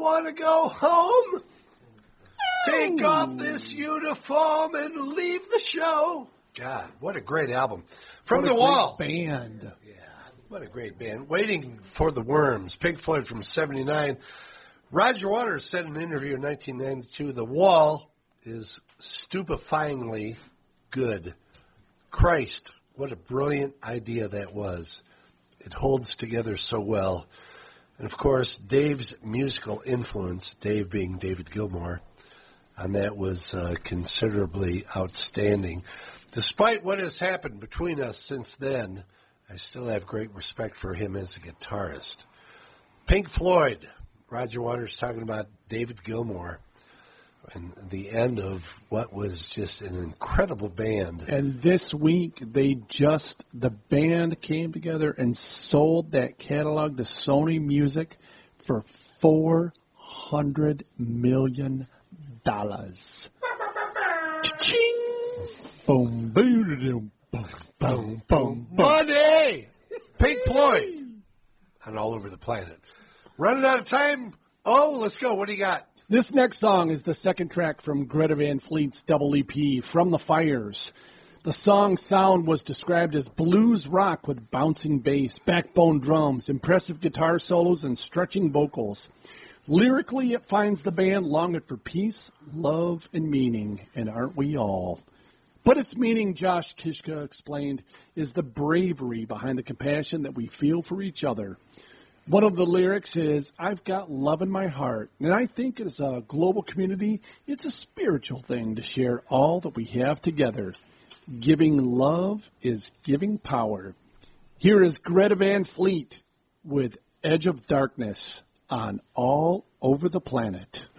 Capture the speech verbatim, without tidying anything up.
want to go home? Take off this uniform and leave the show. God, what a great album. From what the a Wall. Great band. Yeah, what a great band. Waiting for the Worms. Pink Floyd from seventy-nine. Roger Waters said in an interview in nineteen ninety-two, The Wall is stupefyingly good. Christ, what a brilliant idea that was. It holds together so well. And, of course, Dave's musical influence, Dave being David Gilmour, and that was uh, considerably outstanding. Despite what has happened between us since then, I still have great respect for him as a guitarist. Pink Floyd, Roger Waters talking about David Gilmour, and the end of what was just an incredible band. And this week, they just, the band came together and sold that catalog to Sony Music for four hundred million dollars. Cha-ching! Boom, boom, boom, boom, boom, Money! Pink Floyd! And all over the planet. Running out of time. Oh, let's go. What do you got? This next song is the second track from Greta Van Fleet's double E P, From the Fires. The song's sound was described as blues rock with bouncing bass, backbone drums, impressive guitar solos, and stretching vocals. Lyrically, it finds the band longing for peace, love, and meaning, and aren't we all? But its meaning, Josh Kishka explained, is the bravery behind the compassion that we feel for each other. One of the lyrics is, I've got love in my heart, and I think as a global community, it's a spiritual thing to share all that we have together. Giving love is giving power. Here is Greta Van Fleet with Edge of Darkness on All Over the Planet.